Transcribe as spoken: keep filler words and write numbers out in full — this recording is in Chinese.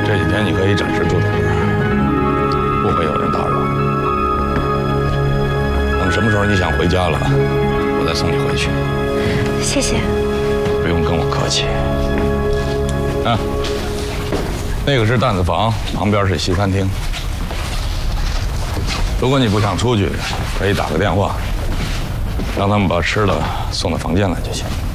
这几天你可以暂时住在这儿，不会有人打扰。等什么时候你想回家了，我再送你回去。 谢谢。 不用跟我客气。啊，那个是担子房，旁边是西餐厅。如果你不想出去，可以打个电话，让他们把吃的送到房间来就行。